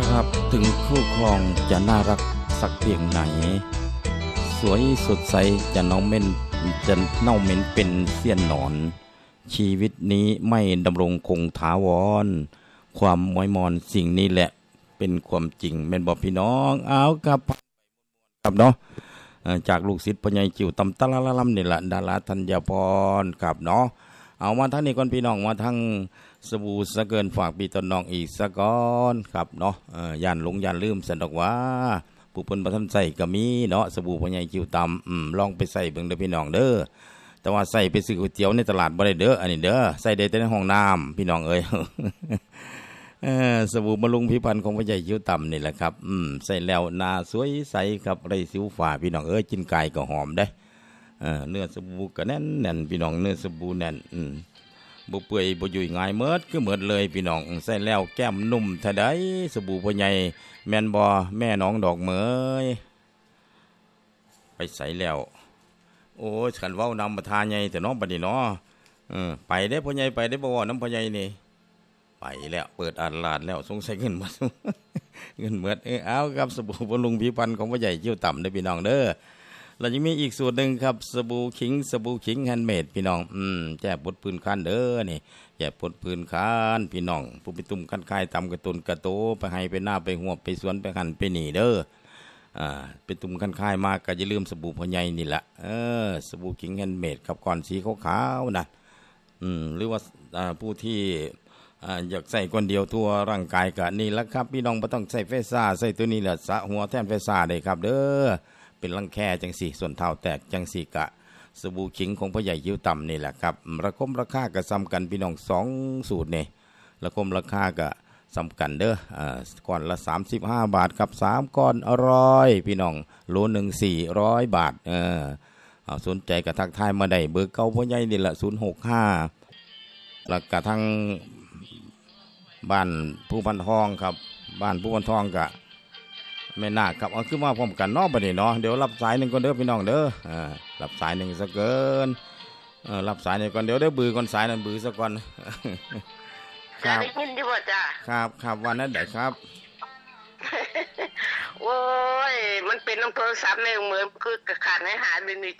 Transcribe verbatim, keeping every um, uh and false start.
ครับถึงคู่ครองจะน่ารักสักเพียงไหนสวยสดใสจะน้องเม่นจะเน่าเหม็นเป็นเสี้ยนหนอนชีวิตนี้ไม่ดำรงคงถาวรความมอยมอนสิ่งนี้แหละเป็นความจริงแม่นบ่พี่น้องเอาครับครับเนาะจากลูกศิษย์พ่อใหญ่จิ๋วตำตะละละลำนี่แหละดาราธัญพรครับเนาะเอามาทั้งนี้ก่อนพี่น้องมาทั้งสบู่สะเกินฝากพี่ต้นน้องอีกสะก้อนครับเนาะเอ่อย่านหลงย่านลืมสันดอกว่าผู้เพิ่นบ่ทันใส่ก็มีเนาะสบู่พ่อใหญ่จิ๋วตำอืมลองไปใส่เบิ่งเด้อพี่น้องเด้อแต่ว่าใส่ไปซื้อก๋วยเตี๋ยวในตลาดบ่ได้เด้ออันนี้เด้อใส่ได้แต่ในห้องน้ำพี่น้องเอ้ย เออสบู่บำรุงผิวพรรณของพ่อใหญ่จิ๋วตำนี่แหละครับอืมใส่แล้วหน้าสวยใสครับไร้สิวฝ้าพี่น้องเอ้ยกินกายก็หอมเด้เออเนื้อสบู่ก็แน่นแน่นพี่น้องเนื้อสบู่แน่นอืมบ่เปื่อยบ่ยุ่ยง่ายเมิดคือเมิดเลยพี่น้องใส่แล้วแก้มนุ่มเท่าใดสบู่พ่อใหญ่แม่นบ่แม่น้องดอกเหมยไปใส่แล้วโอ้ยคันเว้านำมาทาใหญ่แต่น้องบัดนี้เนาะเออไปเด้พ่อใหญ่ไปได้บ่ว่าน้ำพ่อใหญ่นี่ไปแล้วเปิดอ่านลาดแล้วสงสัยเงินหมด เงินหมดเออเอาครับสบู่บำรุงผิวพรรณของพ่อใหญ่จิ๋วต่ำเด้อพี่น้องเด้อแล้วยังมีอีกสูตรหนึ่งครับสบู่ขิงสบู่ขิงแฮนด์เมดพี่น้องอืมแก้ปวดพื้นคันเด้อนี่แก้ปวดพื้นคันพี่น้องผู้ไปตุ่มคันคายตำกระตุนกระโตไปให้ไปหน้าไปหัวไปสวนไปหันไปหนีเด้ออ่าไปตุ่มคันคายมากก็อย่าลืมสบู่พ่อใหญ่นี่แหละเออสบู่ขิงแฮนด์เมดครับก้อนสีขาวๆนะอืมหรือว่าอ่าผู้ที่อ่าอยากใส่คนเดียวทั่วร่างกายก็นี่แหละครับพี่น้องบ่ต้องใส่ไฟซ่าใส่ตัวนี้แหละสะหัวแทนไฟซ่าได้ครับเด้อเป็นรังแคจังสี่ส่วนเท้าแตกจังสี่กะสบู่ขิงของพ่อใหญ่จิ๋วต่ำนี่แหละครับราคาราคาก็ซ้ำกันพี่น้องสองสูตรนี่ราคาราคาก็ซ้ำกันเด้ออ่าก้อนละสามสิบห้าบาทครับสามก้อนอร่อยพี่น้องโลนึงสี่ร้อยบาทเออเอาสนใจก็ทักทายมาได้เบอร์เก่าพ่อใหญ่นี่แหละศูนย์หกห้าแล้วก็ทั้งบ้านผู้พันทองครับบ้านผู้พันทองกะแม่นาคครับเอาขึ้นมาพร้อมกันเนาะบัดนี้เนาะเดี๋ยวรับสายหนึ่งก่อนเด้อพี่น้องเด้ออ่ารับสายหนึ่งซะเกินเออรับสายหนึ่งก่อนเดี๋ยวได้บือก่อนสายนั้นบือซะก่อนจะได้ยินดีบ่จ้ะครับครับวันนั้นได้ครับโอ้ยมันเป็นน้ำโทรศัพท์ในเหมือนคือขาดให้หายไปนี่